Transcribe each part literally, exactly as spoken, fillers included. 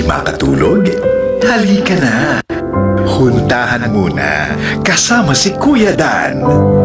makatulog? Halika na! Huntahan muna kasama si Kuya Dan.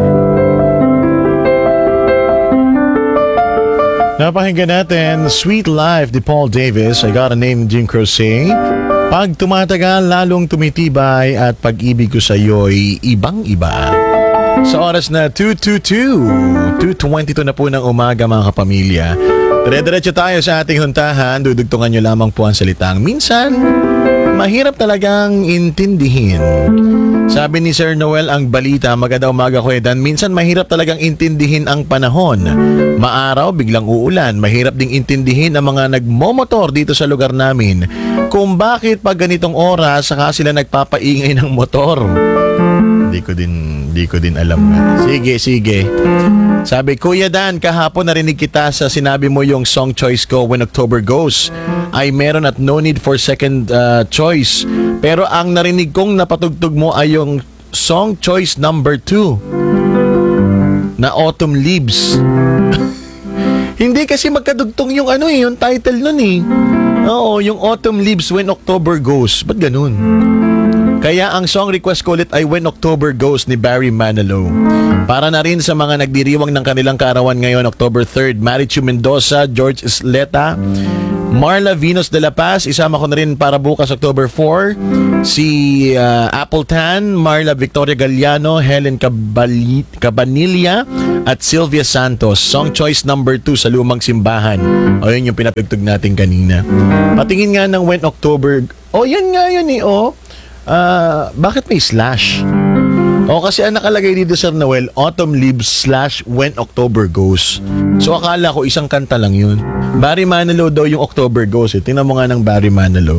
Napakinggan natin Sweet Life ni Paul Davis. I Got a Name, Jim Croce. Pag tumatagal, lalong tumitibay at pag-ibig ko sa iyo'y ibang-iba. Sa oras na two twenty-two, two twenty-two na po ng umaga mga kapamilya. Dire-diretso tayo sa ating huntahan. Dudugtungan nyo lamang po ang salitang minsan, mahirap talagang intindihin. Sabi ni Sir Noel ang balita, maganda umaga ko Dan. Minsan mahirap talagang intindihin ang panahon. Maaraw, biglang uulan. Mahirap ding intindihin ang mga nagmomotor dito sa lugar namin. Kung bakit pag ganitong oras, saka sila nagpapaingay ng motor. Hindi ko din, hindi ko din alam. Sige, sige. Sabi, Kuya Dan, kahapon narinig kita sa sinabi mo yung song choice ko When October Goes. Ay meron at no need for second uh, choice. Pero ang narinig kong napatugtog mo ay yung song choice number two na Autumn Leaves. Hindi kasi magkadugtong yung ano eh, yung title nun eh. Oo, yung Autumn Leaves When October Goes. Ba't ganun? Kaya ang song request ko ulit ay When October Goes ni Barry Manilow. Para na rin sa mga nagdiriwang ng kanilang kaarawan ngayon, October third, Marichu Mendoza, George Isleta, Marla Venus de la Paz, isama ko na rin para bukas October fourth, si uh, Apple Tan, Marla Victoria Galliano, Helen Cabali- Cabanilla, at Sylvia Santos. Song choice number two sa Lumang Simbahan. O yun yung pinapigtog natin kanina. Patingin nga ng When October... O yan nga yun eh, o. Uh, bakit may slash? O kasi ang nakalagay dito Sir Noel, Autumn Leaves slash When October Goes. So akala ko isang kanta lang yun. Barry Manilow daw yung October Goes eh. Tingnan mo nga ng Barry Manilow.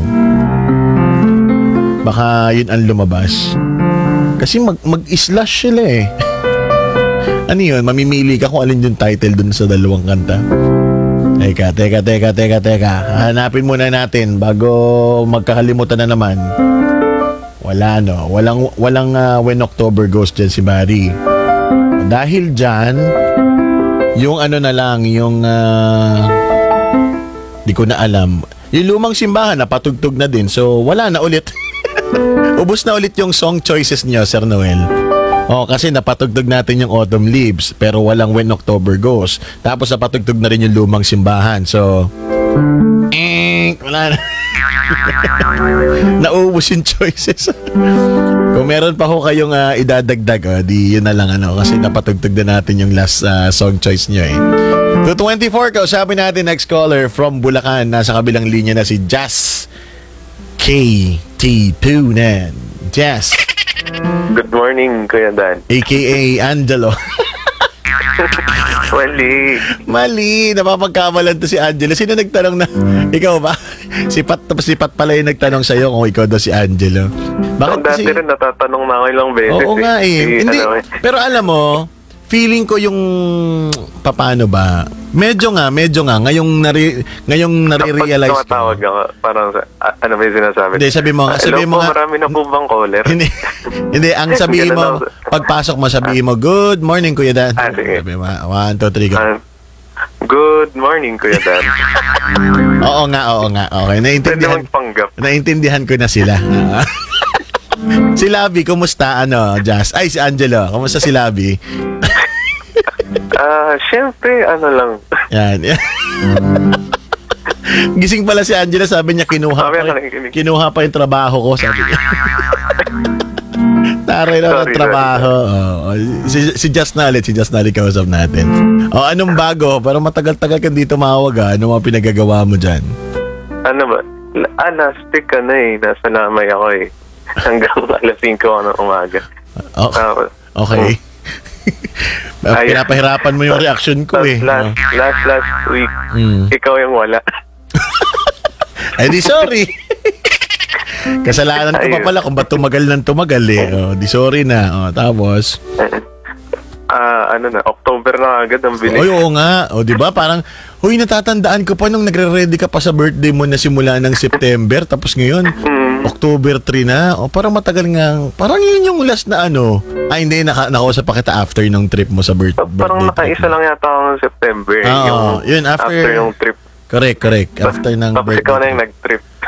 Baka yun ang lumabas. Kasi mag- mag-slash sila eh. Ano yun? Mamimili ka kung alin yung title dun sa dalawang kanta. Teka, teka, teka, teka, teka. Hanapin muna natin bago magkakalimutan na naman. Wala no, walang walang uh, When October Goes dyan si Barry. Dahil dyan, yung ano na lang, yung uh, di ko na alam. Yung Lumang Simbahan napatugtog na din, so wala na ulit. Ubus na ulit yung song choices niyo, Sir Noel. Oh, kasi napatugtog natin yung Autumn Leaves, pero walang When October Goes. Tapos napatugtog na rin yung Lumang Simbahan, so eh, wala na. Naubos yung choices. Kung meron pa ho kayong uh, idadagdag, oh, di yun na lang ano, kasi napatugtog na natin yung last uh, song choice nyo eh. two twenty-four, kausapin natin next caller from Bulacan. Nasa kabilang linya na si Jazz K T Tunan. Jazz. Good morning, Kuya Dan. A K A Angelo. Mali. Mali, napapagkamalan to si Angelo. Sino nagtanong na? Ikaw ba? Si Pat, si Pat pala yung nagtanong sa'yo kung ikaw daw si Angelo. Bakit oh, kasi? Dati rin natatanong na ako ilang beses. Oo nga eh. Si, Hindi, ano, eh. Pero alam mo, feeling ko yung paano ba? Medyo nga, medyo nga ngayong nari, ngayong nare-realize ko. Kapag tumatawag ako, parang uh, ano ba yung sinasabi? Hindi, sabi mo nga, sabi uh, mo nga. Marami na po bang caller? Hindi, hindi, ang sabihin mo, pagpasok mo, sabihin mo, good morning, Kuya Dan. Ah, sige. Sabi mo, one, two, three, go. Uh, good morning, Kuya Dan. Oo nga, oo nga. Okay, naintindihan. Naintindihan ko na sila. Si Labi, kumusta? Ano, Jazz? Ay, si Angelo, kumusta si Labi? Ah, uh, syempre, ano lang. Yan. Gising pala si Angela, sabi niya kinuha pa, kinuha pa yung trabaho ko, sabi niya. Taray na ng trabaho. Oh, si, si Just na ulit, si Just na ulit kausap natin. O, oh, anong bago? Pero matagal-tagal ka dito mawag ah. Ano mga pinagagawa mo dyan? Ano ba? Ah, last week ka na eh. Nasa lamay ako eh. Hanggang alas singko ng umaga. Oh, uh, okay. Um, pinapahirapan mo yung reaction ko eh. Last, oh. last, last week, mm. ikaw yung wala. Eh di sorry. Kasalanan ko pa pala kung ba't tumagal ng tumagal eh. Oh, di sorry na. Oh, tapos? Ah, uh, ano na, October na agad ang bilis. Oy, oo nga. O, di ba? Parang, huy, natatandaan ko pa nung nagre-ready ka pa sa birthday mo na simula ng September. Tapos ngayon, mm. October three na. O, parang matagal nga. Parang yun yung last na ano. Ay, hindi. Naka, nakausap pa kita after nung trip mo sa birth, uh, birthday. Parang nakaisa lang yata ako ng September. Oo, yung, yun after. After yung trip. Correct, correct. After ng tapos birthday. Tapos ikaw na yung nag-trip.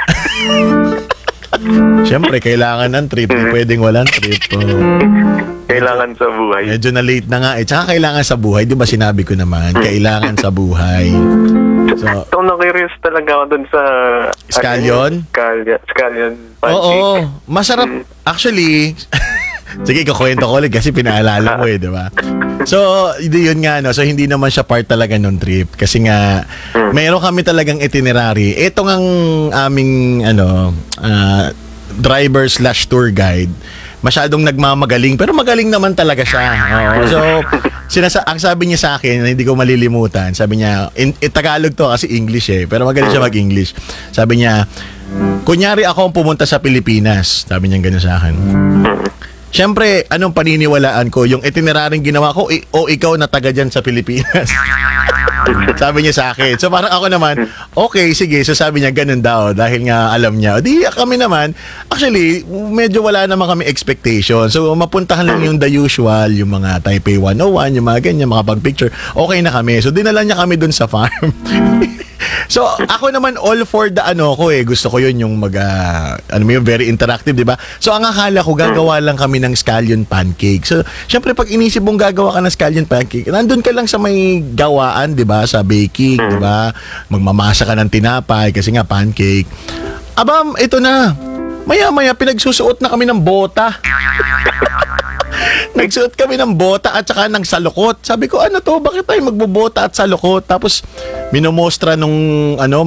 Siyempre, kailangan ng trip. Hindi pwedeng walang trip. Oh. Kailangan sa buhay. Medyo na late na nga eh. Tsaka kailangan sa buhay. Di ba sinabi ko naman? Kailangan sa buhay. So, Ito, na-curious talaga ako dun sa... Scallion? Scallion. Scallion. pancake. oo. Masarap. Actually, sige, kukwento ko ulit kasi pinaalala mo eh, di ba? So, hindi yun nga, no? So, hindi naman siya part talaga nung trip. Kasi nga, mayroon kami talagang itinerary. Ito ngang aming, ano, ah, driver slash tour guide. Masyadong nagmamagaling, pero magaling naman talaga siya. Oo. So, sinasa ang sabi niya sa akin, na hindi ko malilimutan, sabi niya, in, in Tagalog to kasi English eh, pero magaling siya mag-English. Sabi niya, kunyari ako ang pumunta sa Pilipinas. Sabi niya gano'n sa akin. Siyempre, anong paniniwalaan ko? Yung itineraryong ginawa ko, i- o ikaw na taga dyan sa Pilipinas. Sabi niya sa akin. So parang ako naman, okay, sige. So sabi niya, ganun daw. Dahil nga alam niya. Di kami naman, actually, medyo wala naman kami expectation. So mapuntahan lang yung the usual, yung mga Taipei one oh one, yung mga ganyan, makapag-picture. Okay na kami. So dinala niya kami dun sa farm. So, ako naman all for the ano ko eh. Gusto ko yun yung mag, uh, ano mo yun, very interactive, di ba? So, ang akala ko, gagawa lang kami ng scallion pancake. So, syempre, pag inisip mong gagawa ka ng scallion pancake, nandun ka lang sa may gawaan, di ba? Sa baking, di ba? Magmamasa ka ng tinapay kasi nga pancake. Aba, ito na. Maya-maya, pinagsusuot na kami ng bota. Nagsuot kami ng bota at saka ng salukot. Sabi ko, ano to? Bakit tayo magbobota at salukot? Tapos, minomostra nung ano,